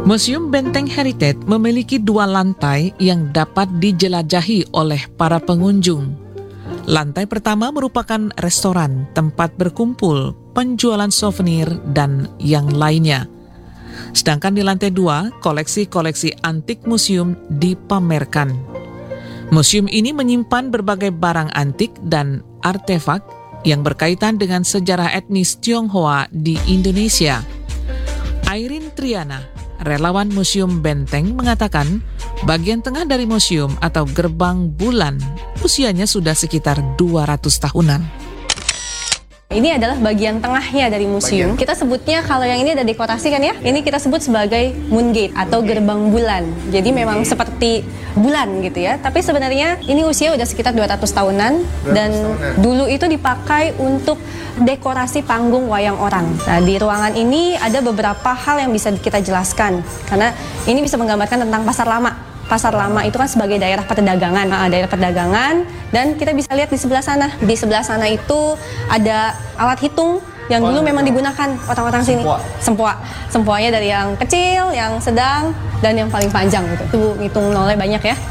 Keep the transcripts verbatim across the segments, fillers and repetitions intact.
Museum Benteng Heritage memiliki dua lantai yang dapat dijelajahi oleh para pengunjung. Lantai pertama merupakan restoran, tempat berkumpul, penjualan souvenir, dan yang lainnya. Sedangkan di lantai dua, koleksi-koleksi antik museum dipamerkan. Museum ini menyimpan berbagai barang antik dan artefak yang berkaitan dengan sejarah etnis Tionghoa di Indonesia. Irene Triana, relawan Museum Benteng, mengatakan bagian tengah dari museum atau gerbang bulan usianya sudah sekitar dua ratus tahunan. Ini adalah bagian tengahnya dari museum. Bagian. Kita sebutnya, kalau yang ini ada dekorasi kan ya, ini kita sebut sebagai moon gate atau gerbang bulan. Jadi memang seperti bulan gitu ya. Tapi sebenarnya ini usia udah sekitar dua ratus tahunan dan dulu itu dipakai untuk dekorasi panggung wayang orang. Nah, di ruangan ini ada beberapa hal yang bisa kita jelaskan karena ini bisa menggambarkan tentang pasar lama. Pasar lama itu kan sebagai daerah perdagangan, nah, daerah perdagangan, dan kita bisa lihat di sebelah sana. Di sebelah sana itu ada alat hitung yang dulu memang digunakan orang-orang sini. Sempua. Sempuanya dari yang kecil, yang sedang, dan yang paling panjang gitu. Itu hitung nolnya banyak ya.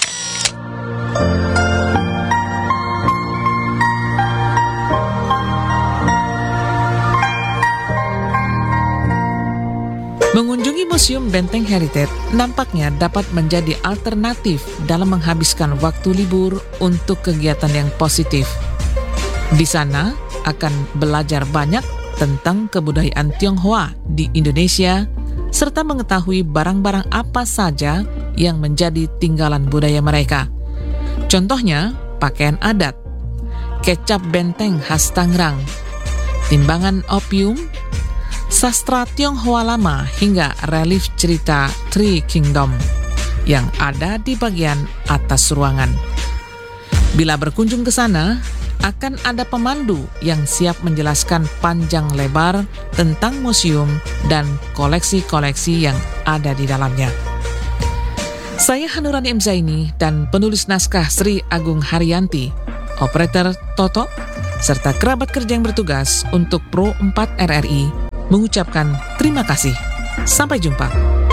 Mengunjungi Museum Benteng Heritage nampaknya dapat menjadi alternatif dalam menghabiskan waktu libur untuk kegiatan yang positif. Di sana akan belajar banyak tentang kebudayaan Tionghoa di Indonesia, serta mengetahui barang-barang apa saja yang menjadi tinggalan budaya mereka. Contohnya, pakaian adat, kecap benteng khas Tangerang, timbangan opium, sastra Tionghoa lama hingga relief cerita Three Kingdom yang ada di bagian atas ruangan. Bila berkunjung ke sana, akan ada pemandu yang siap menjelaskan panjang lebar tentang museum dan koleksi-koleksi yang ada di dalamnya. Saya Hanurani M. Zaini dan penulis naskah Sri Agung Haryanti, operator Toto, serta kerabat kerja yang bertugas untuk Pro empat R R I mengucapkan terima kasih. Sampai jumpa.